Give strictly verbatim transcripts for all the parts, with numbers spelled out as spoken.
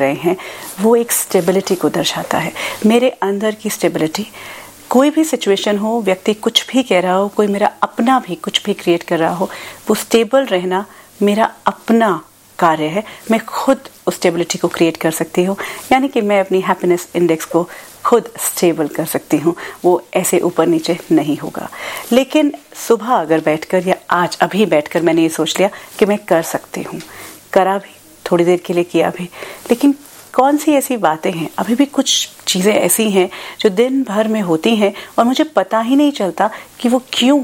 रहे हैं वो एक स्टेबिलिटी को दर्शाता है, मेरे अंदर की स्टेबिलिटी। कोई भी सिचुएशन हो, व्यक्ति कुछ भी कह रहा हो, कोई मेरा अपना भी कुछ भी क्रिएट कर रहा हो, वो स्टेबल रहना मेरा अपना कार्य है। मैं खुद उस स्टेबिलिटी को क्रिएट कर सकती हूँ, यानी कि मैं अपनी हैप्पीनेस इंडेक्स को खुद स्टेबल कर सकती हूँ, वो ऐसे ऊपर नीचे नहीं होगा। लेकिन सुबह अगर बैठकर या आज अभी बैठकर मैंने ये सोच लिया कि मैं कर सकती हूँ, करा भी, थोड़ी देर के लिए किया भी, लेकिन कौन सी ऐसी बातें हैं, अभी भी कुछ चीज़ें ऐसी हैं जो दिन भर में होती हैं और मुझे पता ही नहीं चलता कि वो क्यों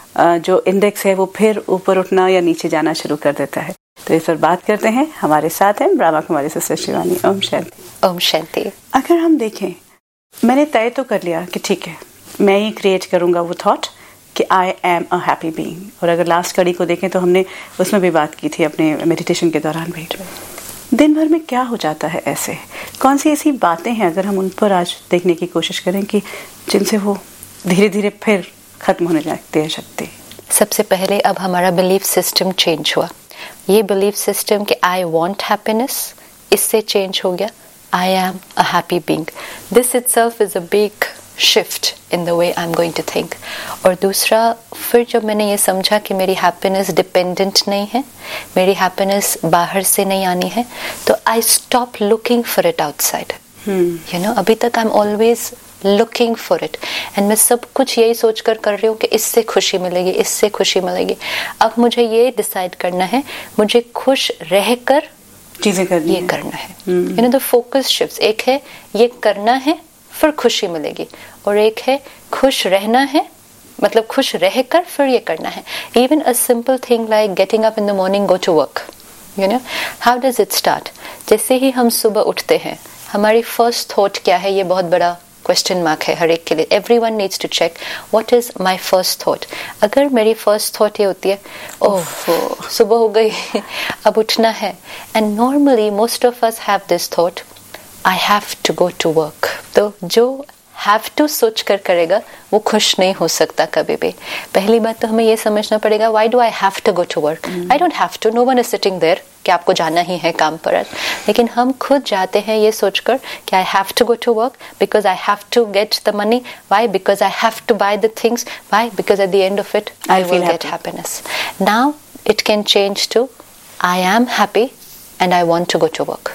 जो इंडेक्स है वो फिर ऊपर उठना या नीचे जाना शुरू कर देता है। तो इस पर बात करते हैं। हमारे साथ हैं ब्रह्मा कुमारी सिस्टर शिवानी। ओम शांति। ओम शांति। अगर हम देखें, मैंने तय तो कर लिया कि ठीक है, मैं ही क्रिएट करूंगा वो थॉट कि I am a happy being. और अगर लास्ट कड़ी को देखें तो हमने उसमें भी बात की थी अपने मेडिटेशन के दौरान भी। दिन भर में क्या हो जाता है ऐसे, कौन सी ऐसी बातें हैं अगर हम उन पर आज देखने की कोशिश करें कि जिनसे वो धीरे धीरे फिर खत्म होने लगती है शक्ति। सबसे पहले अब हमारा बिलीफ सिस्टम चेंज हुआ। ये बिलीफ सिस्टम कि आई वांट हैप्पीनेस, इससे चेंज हो गया I am a happy being. This itself is a big shift in the way I am going to think. और दूसरा, फिर जब मैंने ये समझा कि मेरी हैप्पीनेस डिपेंडेंट नहीं है, मेरी हैप्पीनेस बाहर से नहीं आनी है, तो I stop looking for it outside. You know, अभी तक I am always looking for it and मैं सब कुछ यही सोचकर कर रही हूँ कि इससे खुशी मिलेगी, इससे खुशी मिलेगी। अब मुझे ये डिसाइड करना है, मुझे खुश रहकर चीजें करनी ये है। करना है। You know, the focus shifts. एक है ये करना है फिर खुशी मिलेगी, और एक है खुश रहना है, मतलब खुश रहकर फिर ये करना है। Even a simple thing like getting up in the morning, go to work. You know, how does it start? जैसे ही हम सुबह उठते हैं, हमारी फर्स्ट थॉट क्या है? ये बहुत बड़ा क्वेश्चन मार्क है हर एक के लिए। Every one needs to check what is my first thought. अगर मेरी फर्स्ट थॉट ये होती है, ओह सुबह हो गई अब उठना है, and normally most of us have this thought, I have to go to work. तो जो हैव टू सोच कर करेगा वो खुश नहीं हो सकता कभी भी। पहली बात तो हमें ये समझना पड़ेगा, why do I have to go to work? I don't have to, no one is sitting there कि आपको जाना ही है काम पर। लेकिन हम खुद जाते हैं ये सोचकर कि I have to go to work because I have to get the money. Why? Because I have to by the things. Why? Because at the end of it I will get happiness. Now it can change to I am happy and I want to go to work.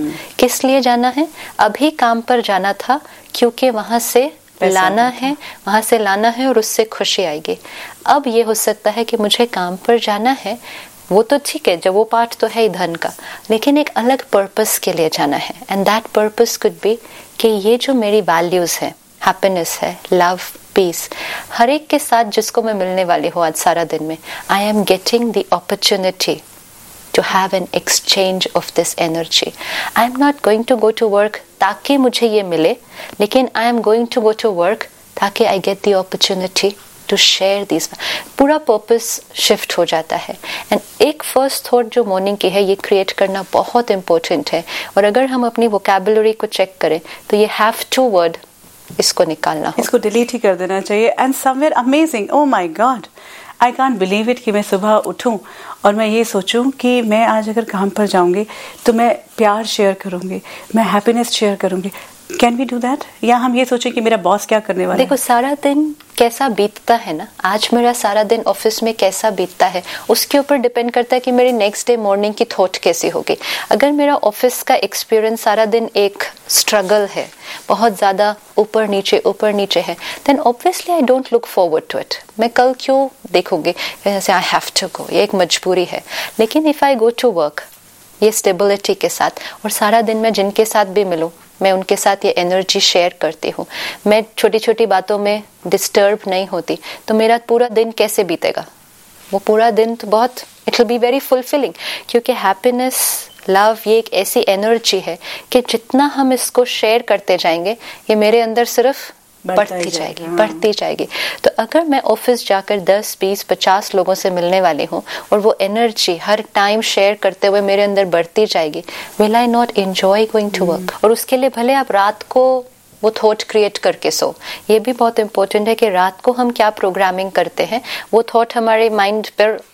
किस लिए जाना है? अभी काम पर जाना था क्योंकि वहां से लाना है, वहां से लाना है और उससे खुशी आएगी। अब ये हो सकता है कि मुझे काम पर जाना है, वो तो ठीक है, जब वो पार्ट तो है ही धन का, लेकिन एक अलग पर्पस के लिए जाना है। And that purpose could be कि ये जो मेरी वैल्यूज है, हैप्पीनेस है, लव, पीस, हर एक के साथ जिसको मैं मिलने वाली हूँ आज सारा दिन में, I am getting the opportunity to have an exchange of this energy. I am not going to go to work ताकि मुझे ये मिले, लेकिन I am going to go to work ताकि I get the opportunity to share these. पूरा purpose shift हो जाता है। एंड एक फर्स्ट थॉट जो मॉर्निंग की है, ये क्रिएट करना बहुत इंपॉर्टेंट है। और अगर हम अपनी वोकैबुलरी को चेक करें तो ये हैव टू वर्ड, इसको निकालना हो, इसको डिलीट ही कर देना चाहिए। And somewhere amazing, oh my God, I can't believe it कि मैं सुबह उठूं और मैं ये सोचूं कि मैं आज अगर काम पर जाऊंगी तो मैं प्यार शेयर करूंगी, मैं हैप्पीनेस शेयर करूंगी। Can we do that? या हम ये सोचें कि मेरा बॉस क्या करने वाला है? देखो, सारा दिन कैसा बीतता है ना, आज मेरा सारा दिन ऑफिस में कैसा बीतता है, उसके ऊपर डिपेंड करता है कि मेरी नेक्स्ट डे मॉर्निंग की थॉट कैसी होगी। अगर मेरा ऑफिस का एक्सपीरियंस सारा दिन एक स्ट्रगल है, बहुत ज्यादा ऊपर नीचे ऊपर नीचे है, then obviously I don't look forward to it. मैं कल क्यों देखूंगी, जैसे आई हैव टू गो, ये एक मजबूरी है। लेकिन if I go to work ये स्टेबिलिटी के साथ, और सारा दिन मैं जिनके साथ भी मिलूं, मैं उनके साथ ये एनर्जी शेयर करती हूँ, मैं छोटी छोटी बातों में डिस्टर्ब नहीं होती, तो मेरा पूरा दिन कैसे बीतेगा? वो पूरा दिन तो बहुत, it will be very fulfilling. क्योंकि हैप्पीनेस, लव, ये एक ऐसी एनर्जी है कि जितना हम इसको शेयर करते जाएंगे, ये मेरे अंदर सिर्फ बढ़ती जाएगी, बढ़ती जाएगी। तो अगर मैं ऑफिस जाकर दस, बीस, पचास लोगों से मिलने वाली हूँ और वो एनर्जी हर टाइम शेयर करते हुए मेरे अंदर बढ़ती जाएगी, will I not enjoy going to work? और उसके लिए भले आप रात को वो थॉट क्रिएट करके सो, ये भी बहुत इंपॉर्टेंट है कि रात को हम क्या प्रोग्रामिंग करते हैं, वो थॉट हमारे माइंड पर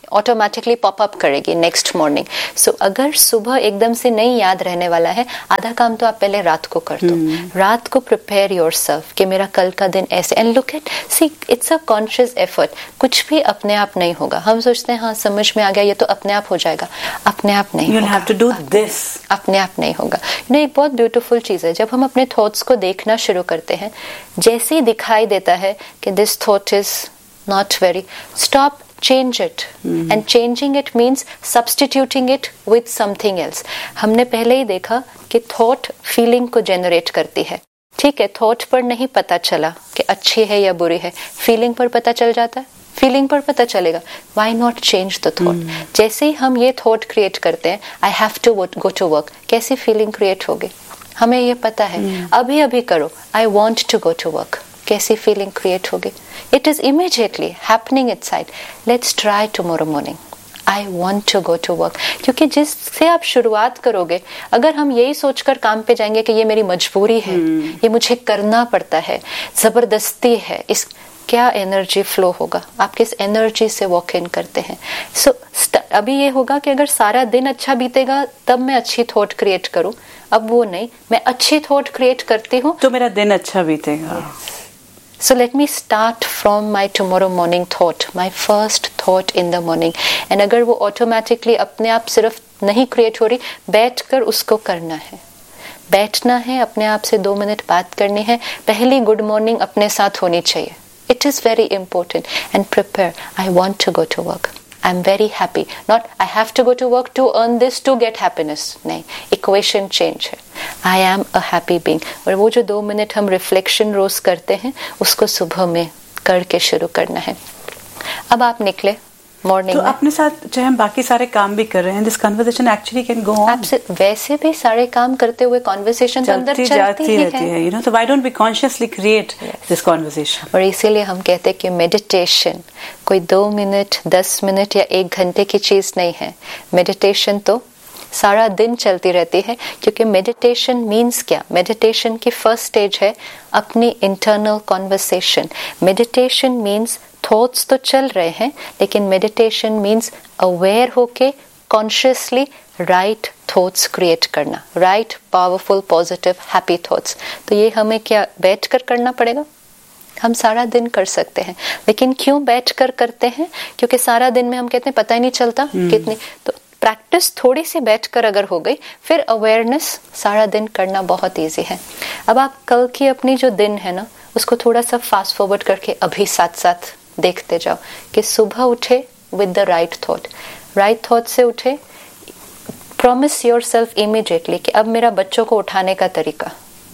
ऑटोमेटिकली पॉप अप करेगी नेक्स्ट मॉर्निंग। सो अगर सुबह एकदम से नहीं याद रहने वाला है, आधा काम तो आप पहले रात को कर दो। hmm. रात को प्रिपेयर योरसेल्फ कि मेरा कल का दिन ऐसे, and look at, see it's a conscious effort. कुछ भी अपने आप नहीं होगा। हम सोचते हैं हाँ समझ में आ गया, ये तो अपने आप हो जाएगा, अपने आप नहीं You'll होगा। have to do this. अपने आप नहीं होगा। you know, एक बहुत ब्यूटीफुल चीज है, जब हम अपने थॉट्स को देखना शुरू करते हैं, जैसे ही दिखाई देता है कि this thought is not very, stop, change it. mm-hmm. and changing it means substituting it with something else. हमने पहले ही देखा कि थॉट फीलिंग को जनरेट करती है। ठीक है, थॉट पर नहीं पता चला कि अच्छी है या बुरी है, फीलिंग पर पता चल जाता है, फीलिंग पर पता चलेगा। Why not change the thought? mm-hmm. जैसे ही हम ये थॉट क्रिएट करते हैं, I have to go to work, कैसी फीलिंग क्रिएट होगी हमें ये पता है। mm-hmm. अभी अभी करो, I want to go to work, कैसी फीलिंग क्रिएट होगी? It is immediately happening inside. Let's try tomorrow morning. I want to go to work. क्योंकि जिससे आप शुरुआत करोगे, अगर हम यही सोचकर काम पे जाएंगे कि ये मेरी मजबूरी है, hmm. ये मुझे करना पड़ता है, जबरदस्ती है, इस क्या एनर्जी फ्लो होगा? आप किस एनर्जी से वॉक इन करते हैं? सो so, अभी ये होगा कि अगर सारा दिन अच्छा बीतेगा तब मैं अच्छी थॉट क्रिएट करूं, अब वो नहीं, मैं अच्छी थॉट क्रिएट करती हूँ तो मेरा दिन अच्छा बीतेगा। yes. So let me start from my tomorrow morning thought, my first thought in the morning. And अगर वो automatically अपने आप सिर्फ नहीं create हो रही, बैठकर उसको करना है, बैठना है, अपने आप से दो मिनट बात करनी है, पहली गुड मॉर्निंग अपने साथ होनी चाहिए। It is very important. And prepare, I want to go to work. I'm very happy. Not I have to go to work to earn this to get happiness. नहीं, equation change है। I am a happy being. और वो जो दो minute हम reflection रोज करते हैं, उसको सुबह में करके शुरू करना है। अब आप निकले मॉर्निंग तो अपने साथ चाहे हम बाकी सारे काम भी कर रहे हैं, this conversation actually can go on. वैसे भी सारे काम करते हुए कन्वर्सेशन तो अंदर चलती जाती ही रहती है, you know, so why don't we consciously create this conversation? और इसीलिए हम कहते हैं कि मेडिटेशन कोई दो मिनट, दस मिनट या एक घंटे की चीज नहीं है। मेडिटेशन तो सारा दिन चलती रहती है, क्योंकि मेडिटेशन मीन्स क्या? मेडिटेशन की फर्स्ट स्टेज है अपनी internal conversation. Meditation means thoughts तो चल रहे हैं, लेकिन मेडिटेशन मीन्स अवेयर होके कॉन्शियसली राइट थॉट्स क्रिएट करना, right powerful positive happy thoughts. तो ये हमें क्या बैठकर करना पड़ेगा? हम सारा दिन कर सकते हैं, लेकिन क्यों बैठकर करते हैं? क्योंकि सारा दिन में हम कहते हैं पता ही नहीं चलता hmm. कितनी, तो प्रैक्टिस थोड़ी सी बैठकर अगर हो गई, फिर अवेयरनेस सारा दिन करना बहुत इजी है। अब आप कल की अपनी जो दिन है ना, उसको थोड़ा सा फास्ट फॉरवर्ड करके अभी साथ साथ देखते जाओ कि सुबह उठे with the right thought, right thought से उठे, प्रॉमिस योरसेल्फ इमीडिएटली कि अब मेरा बच्चों को उठाने का तरीका,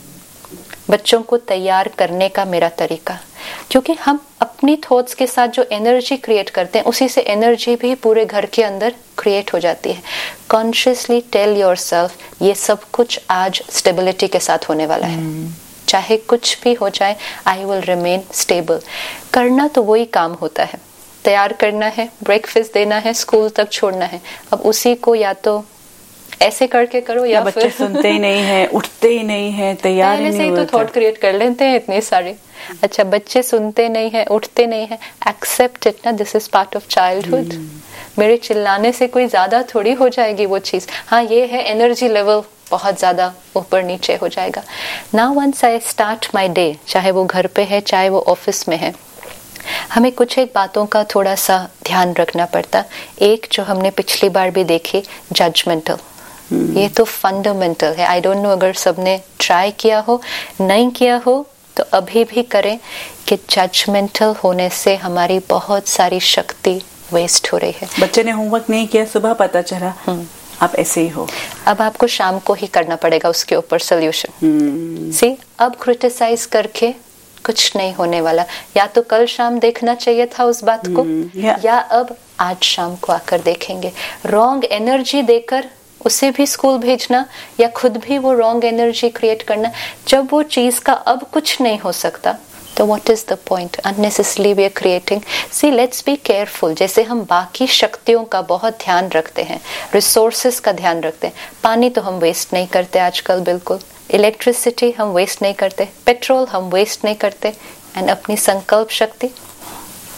बच्चों को तैयार करने का मेरा तरीका, क्योंकि हम अपनी थॉट्स के साथ जो एनर्जी क्रिएट करते हैं, उसी से एनर्जी भी पूरे घर के अंदर क्रिएट हो जाती है। कॉन्शियसली टेल योरसेल्फ ये सब कुछ आज स्टेबिलिटी के साथ होने वाला है, hmm. चाहे कुछ भी हो जाए, आई विल रिमेन स्टेबल। करना तो वही काम होता है, तैयार करना है, ब्रेकफास्ट देना है, स्कूल तक छोड़ना है। अब उसी को या तो ऐसे करके करो या, या बच्चे सुनते ही नहीं है, उठते ही नहीं है, तैयार ही नहीं होते। पहले से ही तो थॉट क्रिएट कर लेते हैं इतने सारे। अच्छा, बच्चे सुनते नहीं है, उठते नहीं है, एक्सेप्ट इट ना, this is part of childhood. मेरे चिल्लाने से कोई ज्यादा थोड़ी हो जाएगी वो चीज। हाँ, ये है एनर्जी लेवल बहुत ज्यादा ऊपर नीचे हो जाएगा। Now once I start my day, चाहे वो घर पे है चाहे वो ऑफिस में है, हमें कुछ एक बातों का थोड़ा सा ध्यान रखना पड़ता। एक जो हमने पिछली बार भी देखी, जजमेंटल, hmm. ये तो फंडामेंटल है। आई डोंट नो अगर सबने ट्राई किया हो, नहीं किया हो तो अभी भी करें कि जजमेंटल होने से हमारी बहुत सारी शक्ति वेस्ट हो रही है। बच्चे ने होमवर्क नहीं किया, सुबह पता चला, hmm. आप ऐसे ही हो, अब आपको शाम को ही करना पड़ेगा उसके ऊपर सोल्यूशन। सी, अब क्रिटिसाइज करके कुछ नहीं होने वाला। या तो कल शाम देखना चाहिए था उस बात को, hmm, yeah. या अब आज शाम को आकर देखेंगे। रॉन्ग एनर्जी देकर उसे भी स्कूल भेजना या खुद भी वो रॉन्ग एनर्जी क्रिएट करना, जब वो चीज का अब कुछ नहीं हो सकता तो what is the point? Unnecessarily we are creating. C, let's be careful. जैसे हम बाकी शक्तियों का बहुत ध्यान रखते हैं, रिसोर्सेस का ध्यान रखते हैं, पानी तो हम वेस्ट नहीं करते आजकल बिल्कुल, इलेक्ट्रिसिटी हम वेस्ट नहीं करते, पेट्रोल हम वेस्ट नहीं करते, एंड अपनी संकल्प शक्ति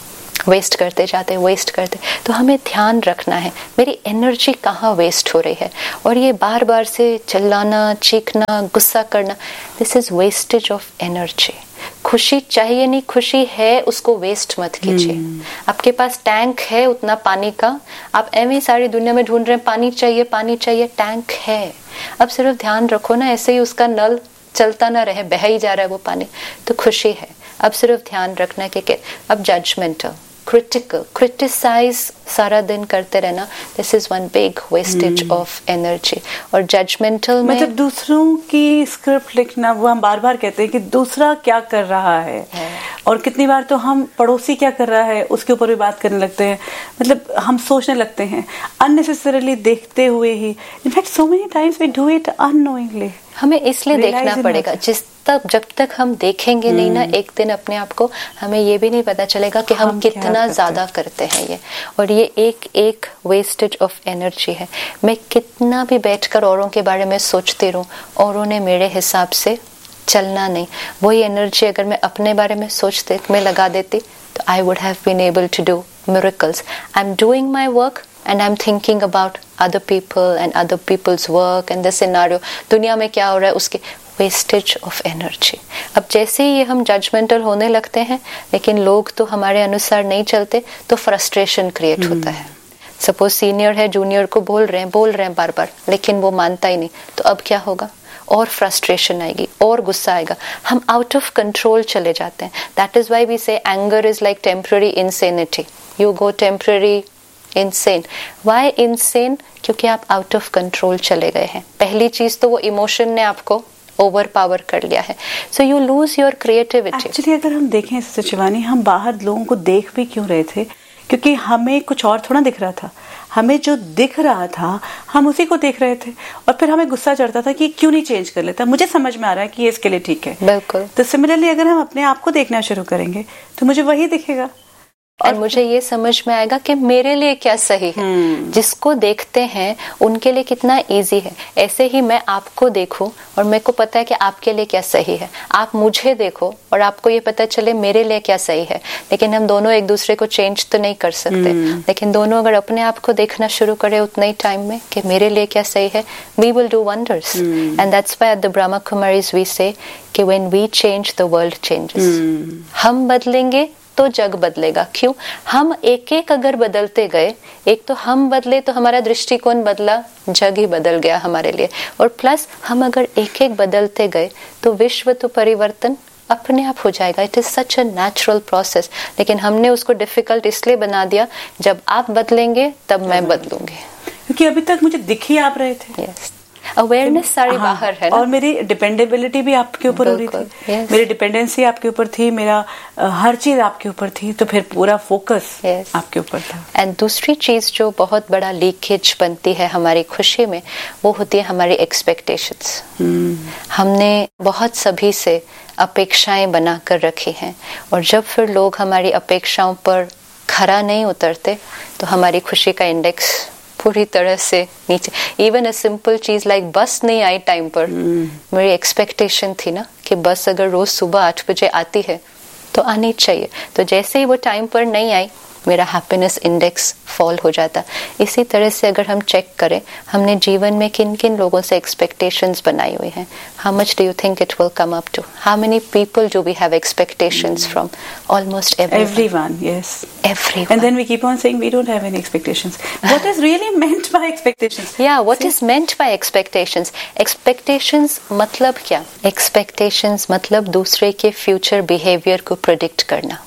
वेस्ट करते जाते वेस्ट करते। तो हमें ध्यान रखना है मेरी एनर्जी कहाँ वेस्ट हो रही है। और ये बार बार से चिल्लाना, चीखना, गुस्सा करना, this is wastage of energy. खुशी चाहिए नहीं, खुशी है उसको वेस्ट मत कीजिए। hmm. आपके पास टैंक है उतना पानी का, आप एवं सारी दुनिया में ढूंढ रहे हैं पानी चाहिए पानी चाहिए, टैंक है। अब सिर्फ ध्यान रखो ना ऐसे ही उसका नल चलता ना रहे, बह ही जा रहा है वो पानी, तो खुशी है। अब सिर्फ ध्यान रखना कि, कि अब जजमेंटल, क्रिटिकल, क्रिटिसाइज सारा दिन करते रहना, this is one big wastage of energy. और जजमेंटल में मतलब दूसरों की स्क्रिप्ट लिखना, वो हम बार बार कहते हैं कि दूसरा क्या कर रहा है, है। और कितनी बार तो हम पड़ोसी क्या कर रहा है उसके ऊपर भी बात करने लगते हैं। मतलब हम सोचने लगते हैं अननेसेसरीली, देखते हुए ही। In fact so many times we do it unknowingly. हमें इसलिए देखना पड़ेगा, जिस तक जब तक हम देखेंगे नहीं ना एक दिन अपने आप को, हमें ये भी नहीं पता चलेगा कि हम, हम कितना ज्यादा करते हैं ये। और ये एक एक वेस्टेज ऑफ एनर्जी है। मैं कितना भी बैठकर औरों के बारे में सोचती रहूं, औरों ने मेरे हिसाब से चलना नहीं, वही एनर्जी अगर मैं अपने बारे में सोचते में लगा देती तो I would have been able to do miracles. I am doing my work and I'm thinking about other people and other people's work and the scenario, दुनिया में क्या हो रहा है उसके, wastage of energy। अब जैसे ही हम जजमेंटल होने लगते हैं लेकिन लोग तो हमारे अनुसार नहीं चलते, तो फ्रस्ट्रेशन क्रिएट hmm. होता है। सपोज सीनियर है जूनियर को बोल रहे हैं बोल रहे हैं बार बार, लेकिन वो मानता ही नहीं, तो अब क्या होगा, और फ्रस्ट्रेशन आएगी और गुस्सा आएगा, हम आउट ऑफ कंट्रोल चले जाते हैं। दैट इज व्हाई वी से anger is like temporary insanity, you go temporary insane. Y insane? क्योंकि आप आउट ऑफ कंट्रोल चले गए हैं। पहली चीज तो वो इमोशन ने आपको ओवर पावर कर लिया है, so you lose your creativity. Actually अगर हम देखें शिवानी, हम बाहर लोगों को देख भी क्यों रहे थे, क्योंकि हमें कुछ और थोड़ा दिख रहा था। हमें जो दिख रहा था हम उसी को देख रहे थे, और फिर हमें गुस्सा चढ़ता था कि क्यों नहीं चेंज कर लेता, मुझे समझ में आ रहा है कि ये इसके लिए ठीक है। बिल्कुल। तो सिमिलरली अगर हम अपने आप को देखना शुरू करेंगे तो मुझे वही दिखेगा, और मुझे ये समझ में आएगा कि मेरे लिए क्या सही है। hmm. जिसको देखते हैं उनके लिए कितना इजी है। ऐसे ही मैं आपको देखूं और मेरे को पता है कि आपके लिए क्या सही है, आप मुझे देखो और आपको ये पता चले मेरे लिए क्या सही है। लेकिन हम दोनों एक दूसरे को चेंज तो नहीं कर सकते, hmm. लेकिन दोनों अगर अपने आप को देखना शुरू करें उतने ही टाइम में कि मेरे लिए क्या सही है, we will do wonders. And that's why at the Brahma Kumaris we से कि when we change the world changes. हम बदलेंगे तो जग बदलेगा। क्यों? हम एक एक अगर बदलते गए, एक तो हम बदले तो हमारा दृष्टिकोण बदला, जग ही बदल गया हमारे लिए। और प्लस हम अगर एक एक बदलते गए तो विश्व तो परिवर्तन अपने आप हो जाएगा। It is such a natural process, लेकिन हमने उसको डिफिकल्ट इसलिए बना दिया, जब आप बदलेंगे तब मैं बदलूंगी। क्योंकि अभी तक मुझे दिख ही आप रहे थे। yes. अवेयरनेस सारी हाँ, बाहर है ना? और मेरी डिपेंडेबिलिटी भी आपके ऊपर हो रही थी, yes. मेरी डिपेंडेंसी आपके ऊपर थी, मेरा uh, हर चीज आपके ऊपर थी, तो फिर पूरा फोकस yes. आपके ऊपर था। एंड दूसरी चीज जो बहुत बड़ा लीकेज बनती है हमारी खुशी में, वो होती है हमारी एक्सपेक्टेशंस। hmm. हमने बहुत सभी से अपेक्षाएं बना कर रखी हैं, और जब फिर लोग हमारी अपेक्षाओं पर खरा नहीं उतरते तो हमारी खुशी का इंडेक्स पूरी तरह से नीचे। इवन अ सिंपल चीज लाइक बस नहीं आई टाइम पर, hmm. मेरी एक्सपेक्टेशन थी ना कि बस अगर रोज सुबह आठ बजे आती है तो आनी चाहिए, तो जैसे ही वो टाइम पर नहीं आई मेरा हैप्पीनेस इंडेक्स फॉल हो जाता। इसी तरह से अगर हम चेक करें हमने जीवन में किन किन लोगों से एक्सपेक्टेशंस बनाई हुई हैं, how much do you think it will come up to, how many people do we have expectations from? Almost everyone, yes, everyone. And then we keep on saying we don't have any expectations. What is really meant by expectations? Yeah, what See? is meant by expectations? Expectations मतलब क्या? Expectations मतलब दूसरे के future behaviour को predict करना।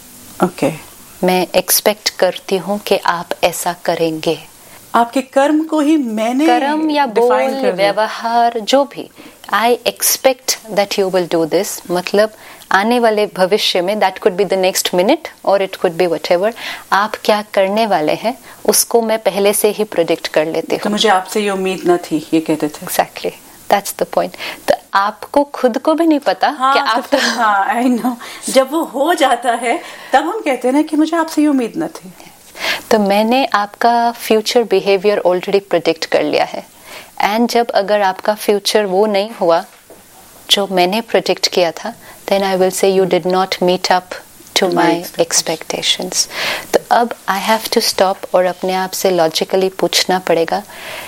Okay. मैं expect करती हूँ कि आप ऐसा करेंगे। आपके कर्म को ही मैंने कर्म या बोल व्यवहार जो भी, I expect that you will do this, मतलब आने वाले भविष्य में, that could be the next minute और इट कुड बी व्हाटएवर, आप क्या करने वाले हैं उसको मैं पहले से ही प्रेडिक्ट कर लेती हूँ। तो मुझे आपसे ये उम्मीद न थी, ये कहते थे। Exactly, that's the point. तो आपको खुद को भी नहीं पता हाँ, कि आप तो हाँ, आई नो, जब वो हो जाता है तब हम कहते हैं ना कि मुझे आपसे ये उम्मीद न थी। तो मैंने आपका फ्यूचर बिहेवियर ऑलरेडी प्रेडिक्ट कर लिया है, एंड जब अगर आपका फ्यूचर वो नहीं हुआ जो मैंने प्रेडिक्ट किया था, then I will say you did not meet up to my expectations. तो अब आई हैव टू स्टॉप और अपने आप से लॉजिकली पूछना पड़ेगा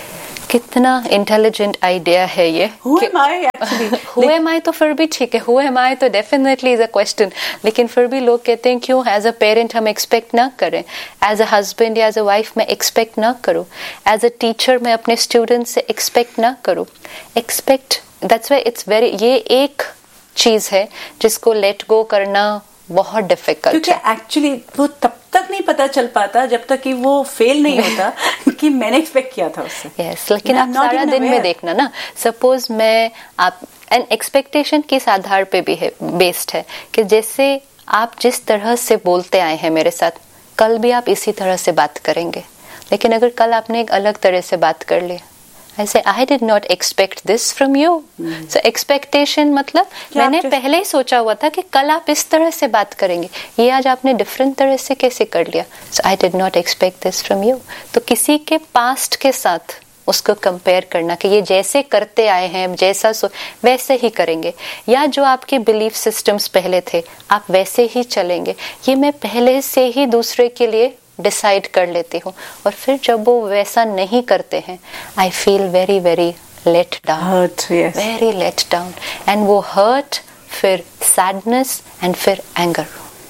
कितना इंटेलिजेंट आइडिया है ये। Who am I actually? Who am I तो फिर भी ठीक है, Who am I तो डेफिनेटली इज अ क्वेश्चन, लेकिन फिर भी लोग कहते हैं क्यों एज अ पेरेंट हम एक्सपेक्ट ना करें, एज अ हस्बैंड या एज अ वाइफ मैं एक्सपेक्ट ना करूं, एज अ टीचर मैं अपने स्टूडेंट से एक्सपेक्ट ना करूं। Expect, that's why it's very, ये एक चीज है जिसको लेट गो करना बहुत डिफिकल्ट है, क्योंकि एक्चुअली वो तब तक नहीं पता चल पाता जब तक कि वो फेल नहीं होता कि मैंने एक्सपेक्ट किया था उससे। यस yes, लेकिन आप सारा दिन में देखना ना, सपोज मैं आप एन एक्सपेक्टेशन किस आधार पे भी है बेस्ड है कि जैसे आप जिस तरह से बोलते आए हैं मेरे साथ, कल भी आप इसी तरह से बात करेंगे। लेकिन अगर कल आपने एक अलग तरह से बात कर ली, I say I did not expect this from you. Hmm. So expectation मतलब मैंने just... पहले ही सोचा हुआ था कि कल आप इस तरह से बात करेंगे, ये आज आपने डिफरेंट तरह से कैसे कर लिया। So I did not expect this from you. तो किसी के पास्ट के साथ उसको कंपेयर करना कि ये जैसे करते आए हैं जैसा सो वैसे ही करेंगे, या जो आपके बिलीफ सिस्टम्स पहले थे आप वैसे ही चलेंगे, ये मैं पहले से ही दूसरे के लिए डिसाइड कर लेती हूँ। और फिर जब वो वैसा नहीं करते हैं, I feel very very let down, very let down, and वो हर्ट, फिर सैडनेस, एंड फिर एंगर,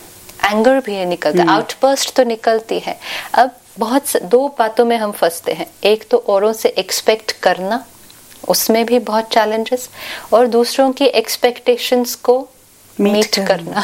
एंगर भी निकलता है, आउटबर्स्ट तो निकलती है। अब बहुत दो बातों में हम फंसते हैं, एक तो औरों से एक्सपेक्ट करना, उसमें भी बहुत चैलेंजेस, और दूसरों की एक्सपेक्टेशंस को मीट करना,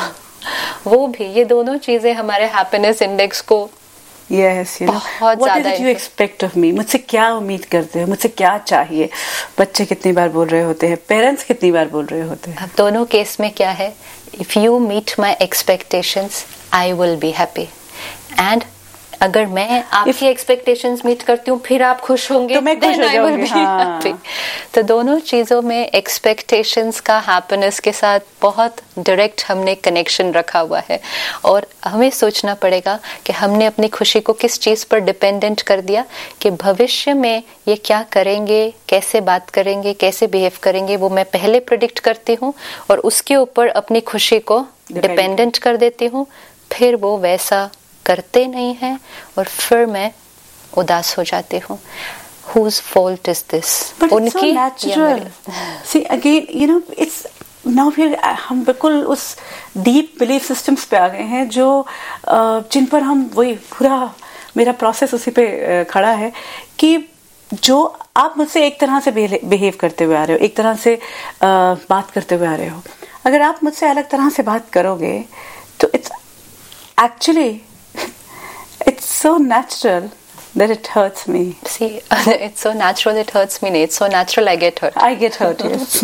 वो भी। ये दोनों चीजें हमारे हैप्पीनेस इंडेक्स को Yes, you know. बहुत What ज्यादा did you expect of me? मुझसे क्या उम्मीद करते हो, मुझसे क्या चाहिए? बच्चे कितनी बार बोल रहे होते हैं, पेरेंट्स कितनी बार बोल रहे होते हैं। अब दोनों केस में क्या है, if you meet my expectations I will be happy, and अगर मैं आपकी एक्सपेक्टेशंस मीट करती हूँ फिर आप खुश होंगे, तो मैं खुश हो जाऊंगी। हाँ। तो दोनों चीजों में एक्सपेक्टेशंस का हैप्पीनेस के साथ बहुत डायरेक्ट हमने कनेक्शन रखा हुआ है, और हमें सोचना पड़ेगा कि हमने अपनी खुशी को किस चीज पर डिपेंडेंट कर दिया, कि भविष्य में ये क्या करेंगे, कैसे बात करेंगे, कैसे बिहेव करेंगे, वो मैं पहले प्रिडिक्ट करती हूँ और उसके ऊपर अपनी खुशी को डिपेंडेंट कर देती हूँ, फिर वो वैसा करते नहीं हैं और फिर मैं उदास हो जाती हूँ। Whose fault is this? But it's so natural. See again, you know, it's now we हम बिल्कुल उस डीप बिलीफ सिस्टम्स पे आ गए हैं जो जिन पर हम वही पूरा मेरा प्रोसेस उसी पे खड़ा है कि जो आप मुझसे एक तरह से बिहेव करते हुए आ रहे हो, एक तरह से बात करते हुए आ रहे हो, अगर आप मुझसे अलग तरह से बात करोगे तो it's actually it's so natural that it hurts me. See, it's so natural it hurts me. It's so natural I get hurt. I get hurt, yes.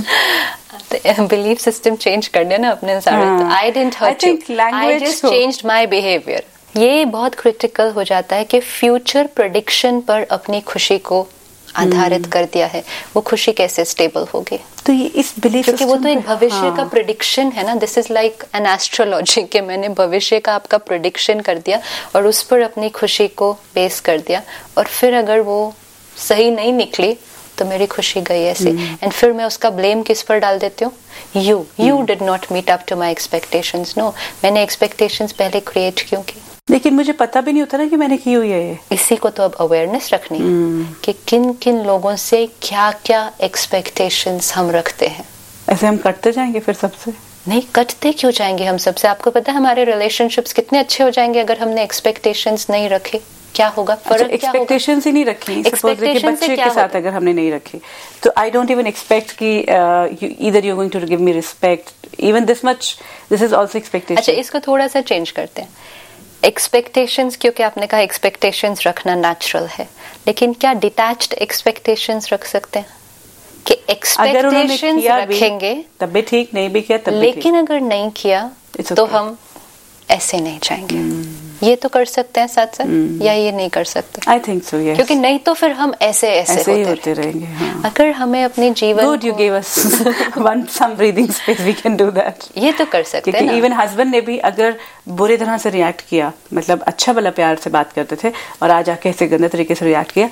Belief system change करने ना अपने सारे। I didn't hurt I think you. Language I just changed my behavior. ये बहुत critical हो जाता है कि फ्यूचर प्रेडिक्शन पर अपनी खुशी को आधारित कर दिया है, वो खुशी कैसे स्टेबल होगी। तो ये इस बिलीफ, क्योंकि वो तो एक भविष्य हाँ. का प्रेडिक्शन है ना, this is like an astrology के मैंने भविष्य का आपका प्रेडिक्शन कर दिया और उस पर अपनी खुशी को बेस कर दिया, और फिर अगर वो सही नहीं निकली तो मेरी खुशी गई ऐसे, एंड फिर मैं उसका ब्लेम किस पर डाल देती हूँ, you you did not meet up to my expectations. No, मैंने एक्सपेक्टेशंस पहले क्रिएट क्यों की, लेकिन मुझे पता भी नहीं होता ना कि मैंने की हुई है। इसी को तो अब अवेयरनेस रखनी है hmm. कि किन किन लोगों से क्या क्या एक्सपेक्टेशंस हम रखते हैं। ऐसे हम कटते जाएंगे फिर सबसे? नहीं, कटते क्यों जाएंगे हम सबसे? आपको पता है हमारे रिलेशनशिप्स कितने अच्छे हो जाएंगे अगर हमने एक्सपेक्टेशंस नहीं रखे। क्या होगा फर्क? एक्सपेक्टेशंस ही नहीं रखी, बच्चे के साथ अगर हमने नहीं रखी तो आई डोंट इवन एक्सपेक्ट कि either you going to give me respect, even this much, this is also expectation. अच्छा, इसको थोड़ा सा चेंज करते हैं। एक्सपेक्टेशंस, क्योंकि आपने कहा एक्सपेक्टेशंस रखना नेचुरल है, लेकिन क्या डिटैच्ड एक्सपेक्टेशंस रख सकते हैं कि एक्सपेक्टेशंस रखेंगे तब भी ठीक, नहीं भी किया तब भी, लेकिन अगर नहीं किया तो हम ऐसे नहीं जाएंगे। hmm. ये तो कर सकते हैं साथ साथ, hmm. या ये नहीं कर सकते? I think so, yes. क्योंकि नहीं तो फिर हम ऐसे ऐसे, ऐसे होते, होते रहेंगे। हाँ. अगर हमें अपने जीवन Good, you gave us one some breathing space, we can do that. ये तो कर सकते हैं ना। इवन हस्बैंड ने भी अगर बुरी तरह से रिएक्ट किया, मतलब अच्छा वाला प्यार से बात करते थे और आज आके ऐसे गंदे तरीके से रिएक्ट किया,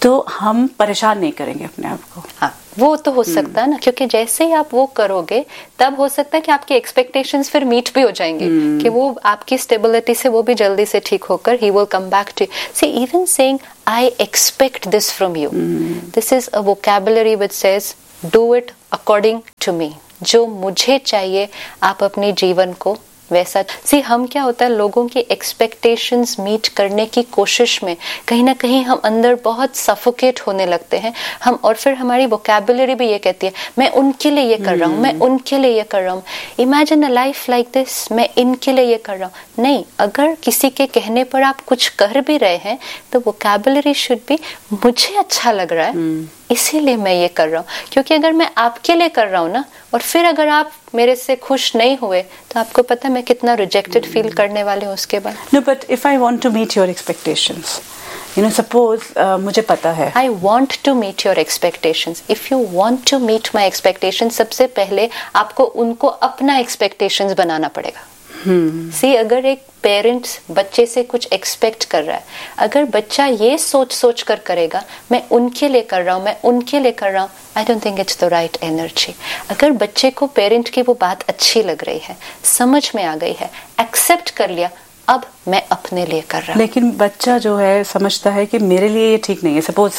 तो हम परेशान नहीं करेंगे अपने आप को। हाँ, वो तो हो सकता है ना, क्योंकि जैसे ही आप वो करोगे तब हो सकता है कि आपकी एक्सपेक्टेशंस फिर मीट भी हो जाएंगे, कि वो आपकी स्टेबिलिटी से वो भी जल्दी से ठीक होकर he will come back to. See even saying I expect this from you, this is a vocabulary which says do it according to me. जो मुझे चाहिए आप अपने जीवन को वैसा। सी हम क्या होता है, लोगों की एक्सपेक्टेशंस मीट करने की कोशिश में कहीं ना कहीं हम अंदर बहुत सफोकेट होने लगते हैं हम, और फिर हमारी वोकैबुलरी भी ये कहती है मैं उनके लिए ये कर रहा हूँ, मैं उनके लिए ये कर रहा हूँ। Imagine a life like this, मैं इनके लिए ये कर रहा हूँ। नहीं, अगर किसी के कहने पर आप कुछ कर भी रहे हैं तो वोकैबुलरी शुड बी मुझे अच्छा लग रहा है इसीलिए मैं ये कर रहा हूँ। क्योंकि अगर मैं आपके लिए कर रहा हूँ ना, और फिर अगर आप मेरे से खुश नहीं हुए तो आपको पता मैं कितना रिजेक्टेड फील करने वाले हूँ उसके बाद। No, but if I want to meet your expectations, you know, suppose मुझे पता है I want to meet your expectations. If you want to meet my expectations, सबसे पहले आपको उनको अपना एक्सपेक्टेशंस बनाना पड़ेगा। सी hmm. अगर एक पेरेंट्स बच्चे से कुछ एक्सपेक्ट कर रहा है, अगर बच्चा ये सोच सोच कर करेगा मैं उनके लिए कर रहा हूँ, मैं उनके लिए कर रहा हूँ, I don't think it's the right energy. अगर बच्चे को पेरेंट की वो बात अच्छी लग रही है, समझ में आ गई है, एक्सेप्ट कर लिया, अब मैं अपने लिए कर रहा हूँ। लेकिन बच्चा जो है समझता है कि मेरे लिए ये ठीक नहीं है। सपोज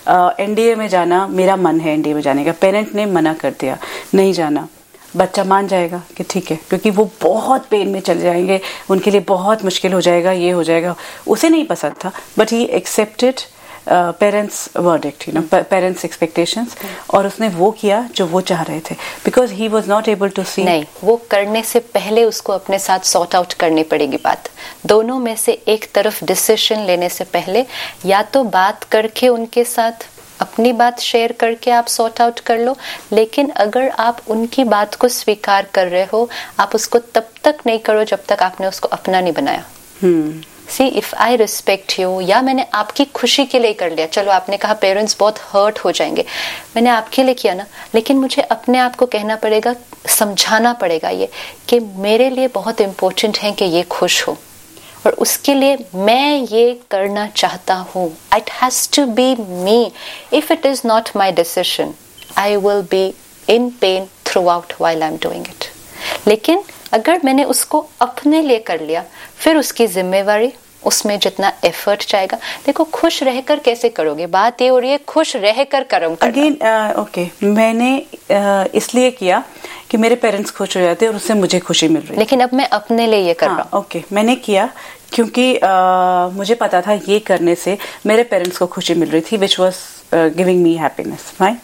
एनडीए में जाना मेरा मन है, एनडीए में जाने का, पेरेंट ने मना कर दिया नहीं जाना, बच्चा मान जाएगा कि ठीक है, क्योंकि वो बहुत पेन में चले जाएंगे, उनके लिए बहुत मुश्किल हो जाएगा, ये हो जाएगा। उसे नहीं पसंद था but he accepted parents verdict, you know, parents expectations, और उसने वो किया जो वो चाह रहे थे, because he was not able to सी। नहीं, वो करने से पहले उसको अपने साथ सॉर्ट आउट करनी पड़ेगी बात। दोनों में से एक तरफ डिसीजन लेने से पहले या तो बात करके उनके साथ अपनी बात शेयर करके आप सॉर्ट आउट कर लो, लेकिन अगर आप उनकी बात को स्वीकार कर रहे हो, आप उसको तब तक नहीं करो जब तक आपने उसको अपना नहीं बनाया। See if I respect you, या मैंने आपकी खुशी के लिए कर लिया, चलो आपने कहा पेरेंट्स बहुत हर्ट हो जाएंगे, मैंने आपके लिए किया ना, लेकिन मुझे अपने आप को कहना पड़ेगा, समझाना पड़ेगा ये कि मेरे लिए बहुत इंपॉर्टेंट है कि ये खुश हो, और उसके लिए मैं ये करना चाहता हूँ। It has to be me. If it is not my decision I will be in pen through out while I am doing it. लेकिन अगर मैंने उसको अपने लिए कर लिया, फिर उसकी जिम्मेवारी, उसमें जितना एफर्ट जाएगा। देखो, खुश रहकर कैसे करोगे, बात ये हो रही है खुश रहकर करो। अगेन ओके, मैंने uh, इसलिए किया कि मेरे पेरेंट्स खुश हो जाते और उससे मुझे खुशी मिल रही, लेकिन अब मैं अपने लिए ये कर रहा हूँ। ओके, मैंने किया क्योंकि uh, मुझे पता था ये करने से मेरे पेरेंट्स को खुशी मिल रही थी, which was giving me happiness, fine.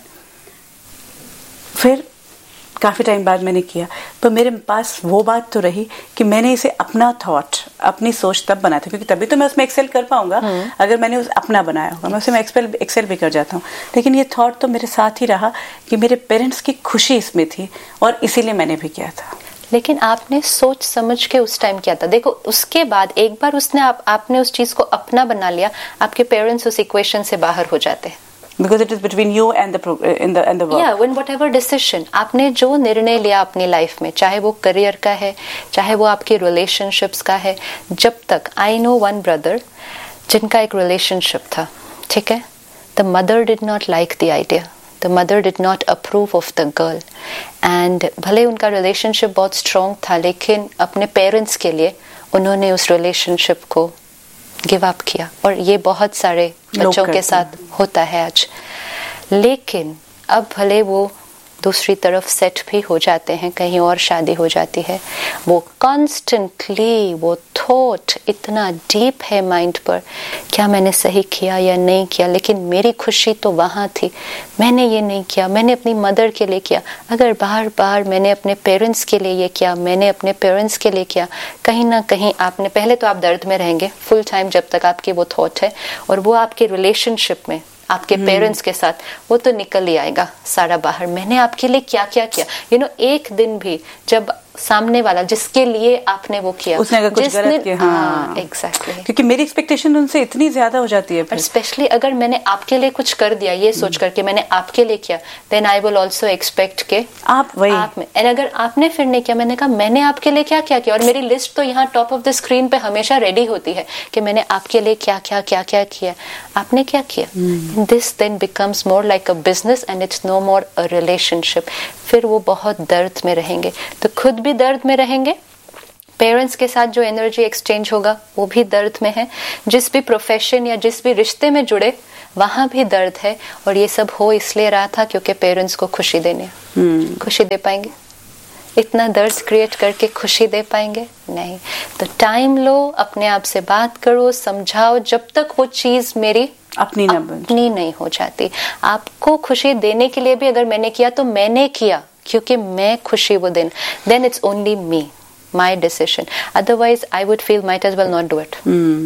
फिर काफ़ी टाइम बाद मैंने किया, तो मेरे पास वो बात तो रही कि मैंने इसे अपना थॉट, अपनी सोच तब बनाया था, क्योंकि तभी तो मैं उसमें एक्सेल कर पाऊंगा। अगर मैंने उस अपना बनाया होगा, मैं उसमें एक्सेल एक्सेल भी कर जाता हूँ। लेकिन ये थॉट तो मेरे साथ ही रहा कि मेरे पेरेंट्स की खुशी इसमें थी, और इसीलिए मैंने भी किया था। लेकिन आपने सोच समझ के उस टाइम किया था। देखो, उसके बाद एक बार उसने आप, आपने उस चीज को अपना बना लिया, आपके पेरेंट्स उस इक्वेशन से बाहर हो जाते हैं। Because it is between you and the in the and the work. Yeah, when whatever decision आपने जो निर्णय लिया अपनी लाइफ में, चाहे वो करियर का है, चाहे वो आपके रिलेशनशिप्स का है, जब तक आई नो वन ब्रदर जिनका एक रिलेशनशिप था, ठीक है, the mother did not like the idea, the mother did not approve of the girl, and भले उनका रिलेशनशिप बहुत स्ट्रॉन्ग था, लेकिन अपने पेरेंट्स के लिए उन्होंने उस रिलेशनशिप को गिव अप किया, और ये बहुत सारे बच्चों के साथ होता है आज। लेकिन अब भले वो दूसरी तरफ सेट भी हो जाते हैं, कहीं और शादी हो जाती है, वो कॉन्स्टेंटली वो थॉट इतना डीप है माइंड पर, क्या मैंने सही किया या नहीं किया, लेकिन मेरी खुशी तो वहाँ थी, मैंने ये नहीं किया, मैंने अपनी मदर के लिए किया। अगर बार बार मैंने अपने पेरेंट्स के लिए ये किया, मैंने अपने पेरेंट्स के लिए किया, कहीं ना कहीं आपने, पहले तो आप दर्द में रहेंगे फुल टाइम जब तक आपकी वो थॉट है, और वो आपके रिलेशनशिप में आपके पेरेंट्स के साथ वो तो निकल ही आएगा सारा बाहर। मैंने आपके लिए क्या क्या किया, यू नो, एक दिन भी जब सामने वाला जिसके लिए आपने वो किया, उसने अगर कुछ गलत किया, हाँ एग्जैक्टली, क्योंकि मेरी एक्सपेक्टेशन उनसे इतनी ज्यादा हो जाती है। स्पेशली अगर मैंने आपके लिए कुछ कर दिया, ये सोच करके मैंने आपके लिए किया, then I will also expect के आप वही आप में। एंड अगर आपने फिर नहीं किया, मैंने कहा मैंने आपके लिए क्या क्या किया, और मेरी लिस्ट तो यहाँ टॉप ऑफ द स्क्रीन पे हमेशा रेडी होती है कि मैंने आपके लिए क्या क्या क्या क्या किया, आपने क्या किया। This then becomes more like a business and it's no more a relationship. फिर वो बहुत दर्द में रहेंगे, तो खुद भी दर्द में रहेंगे, पेरेंट्स के साथ जो एनर्जी एक्सचेंज होगा वो भी दर्द में है, जिस भी प्रोफेशन या जिस भी रिश्ते में जुड़े वहां भी दर्द है। और ये सब हो इसलिए रहा था क्योंकि पेरेंट्स को खुशी देने hmm. खुशी दे पाएंगे? इतना दर्द क्रिएट करके खुशी दे पाएंगे? नहीं। तो टाइम लो, अपने आप से बात करो, समझाओ, जब तक वो चीज मेरी अपनी न अपनी नहीं हो जाती। आपको खुशी देने के लिए भी अगर मैंने किया तो मैंने किया क्योंकि मैं खुशी वो दिन, then it's only me, my decision. Otherwise I would feel might as well not do it.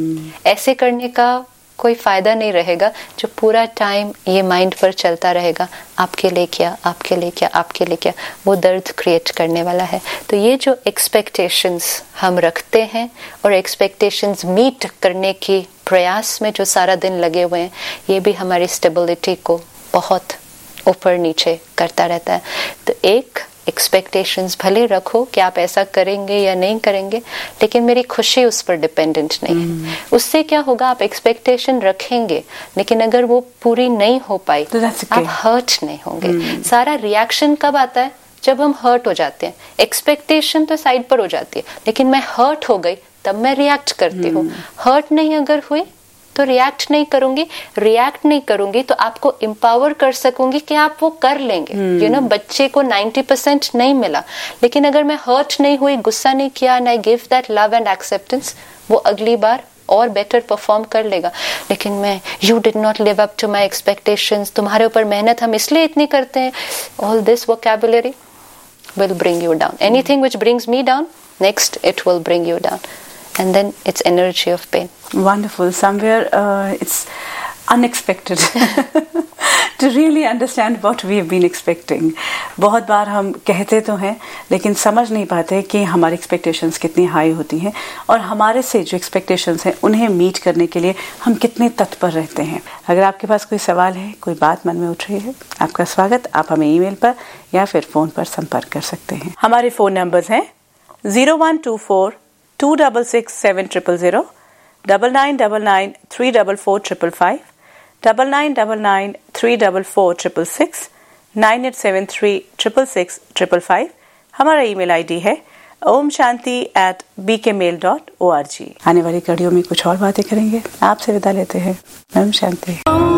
ऐसे करने का कोई फायदा नहीं रहेगा जो पूरा टाइम ये माइंड पर चलता रहेगा, आपके लिए क्या, आपके लिए क्या, आपके लिए क्या, वो दर्द क्रिएट करने वाला है। तो ये जो एक्सपेक्टेशंस हम रखते हैं और एक्सपेक्टेशंस मीट करने की प्रयास में जो सारा दिन लगे हुए हैं, ये भी हमारी स्टेबिलिटी को बहुत ऊपर नीचे करता रहता है। तो एक एक्सपेक्टेशंस भले रखो कि आप ऐसा करेंगे या नहीं करेंगे, लेकिन मेरी खुशी उस पर डिपेंडेंट नहीं है। mm. उससे क्या होगा, आप एक्सपेक्टेशन रखेंगे लेकिन अगर वो पूरी नहीं हो पाई तो आप हर्ट नहीं होंगे। mm. सारा रिएक्शन कब आता है? जब हम हर्ट हो जाते हैं। एक्सपेक्टेशन तो साइड पर हो जाती है, लेकिन मैं हर्ट हो गई तब मैं रिएक्ट करती हूँ। हर्ट नहीं अगर हुई तो रिएक्ट नहीं करूंगी, रिएक्ट नहीं करूंगी तो आपको एम्पावर कर सकूंगी कि आप वो कर लेंगे। यू you नो know, बच्चे को नाइंटी परसेंट नहीं मिला, लेकिन अगर मैं हर्ट नहीं हुई, गुस्सा नहीं किया, and I give that love and acceptance, वो अगली बार और बेटर परफॉर्म कर लेगा। लेकिन मैं you did not live up to my expectations, तुम्हारे ऊपर मेहनत हम इसलिए इतनी करते हैं, all this vocabulary will bring you down. Anything which brings me down, next it will bring you down, and then it's energy of pain. Wonderful. Somewhere uh, it's unexpected to really understand what we have been expecting. बहुत बार हम कहते तो हैं लेकिन समझ नहीं पाते कि हमारी expectations कितनी हाई होती हैं और हमारे से जो expectations हैं उन्हें मीट करने के लिए हम कितने तत्पर रहते हैं। अगर आपके पास कोई सवाल है, कोई बात मन में उठ रही है, आपका स्वागत। आप हमें ईमेल पर या फिर फोन पर संपर्क कर सकते हैं। हमारे फोन नंबर्स हैं zero one two four to double six seven triple zero, double nine double nine three double four triple five, double nine double nine three double four triple six, nine eight seven three triple six triple five. हमारा email ID है Om Shanti eight B के mail dot O R G. आने वाली कड़ियों में कुछ और बातें करेंगे। आपसे विदा लेते हैं। ओम शांति।